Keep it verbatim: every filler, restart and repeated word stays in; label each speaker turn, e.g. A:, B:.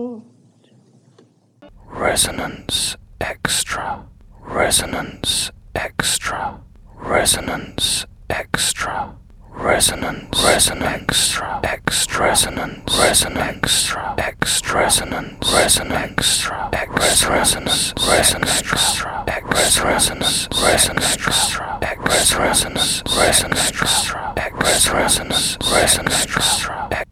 A: Resonance Extra. Resonance Extra. Resonance Extra. Resonance Resonance Extra. Resonance Resonance Extra. Resonance Resonance Extra. Resonance Resonance Extra. Resonance Resonance Extra. Resonance Resonance Extra. Resonance Resonance Extra.